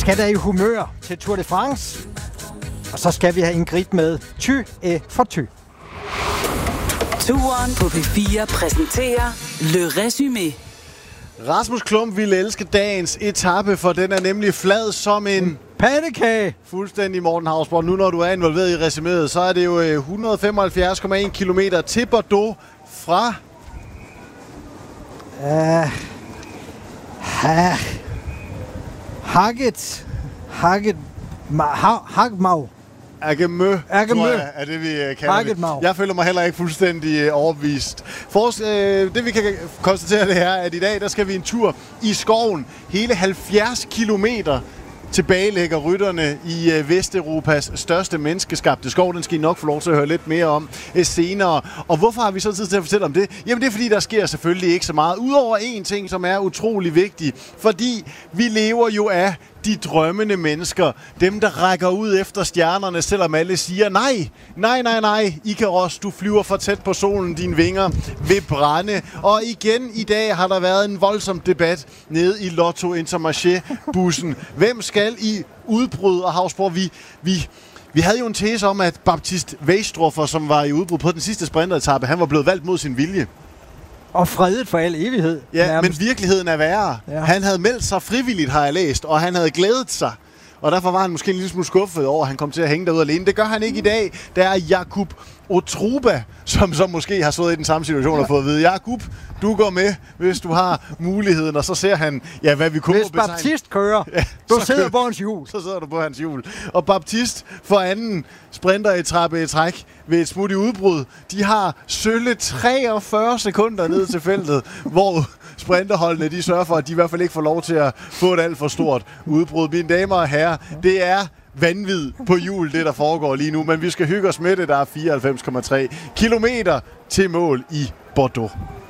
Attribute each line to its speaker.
Speaker 1: skal da i humør til Tour de France. Og så skal vi have Ingrid med Ty for Ty.
Speaker 2: Turen på P4 præsenterer Le Résumé.
Speaker 3: Rasmus Klump ville elske dagens etape, for den er nemlig flad som en
Speaker 1: pandekage.
Speaker 3: Fuldstændig, Morten Hausborg. Nu når du er involveret i resuméet, så er det jo 175,1 kilometer til Bordeaux fra...
Speaker 1: Hagmau.
Speaker 3: Agemø, tror jeg, er det, vi kalder det. Jeg føler mig heller ikke fuldstændig overbevist. Det vi kan konstatere det her, at i dag der skal vi en tur i skoven. Hele 70 kilometer tilbage ligger rytterne i Vesteuropas største menneskeskabte skov. Den skal I nok få lov til at høre lidt mere om senere. Og hvorfor har vi så tid til at fortælle om det? Jamen det er fordi, der sker selvfølgelig ikke så meget. Udover en ting, som er utrolig vigtig. Fordi vi lever jo af de drømmende mennesker. Dem, der rækker ud efter stjernerne, selvom alle siger nej. Ikaros, du flyver for tæt på solen, dine vinger vil brænde. Og igen i dag har der været en voldsom debat nede i Lotto Intermarché-bussen. Hvem skal i udbrud? Og Hausborg, vi havde jo en tese om, at Baptiste Weisstroffer, som var i udbrud på den sidste sprinteretape, han var blevet valgt mod sin vilje.
Speaker 1: Og fredet for al evighed.
Speaker 3: Ja, nærmest. Men virkeligheden er værre. Ja. Han havde meldt sig frivilligt, har jeg læst, og han havde glædet sig. Og derfor var han måske en lille smule skuffet over, at han kom til at hænge derude alene. Det gør han ikke i dag. Der er Jakub Otruba, som måske har stået i den samme situation og fået at vide, Jakub, du går med, hvis du har muligheden. Og så ser han, hvad vi kunne
Speaker 1: betegne. Hvis Baptiste kører, du sidder på hans hjul.
Speaker 3: Så sidder du på hans hjul. Og Baptiste for anden sprinteretape i træk ved et smut i udbrud. De har sølle 43 sekunder ned til feltet, hvor sprinterholdene de sørger for, at de i hvert fald ikke får lov til at få et alt for stort udbrud. Mine damer og herrer, det er vanvid på hjul, det der foregår lige nu, men vi skal hygge os med det. Der er 94,3 kilometer til mål i Bordeaux.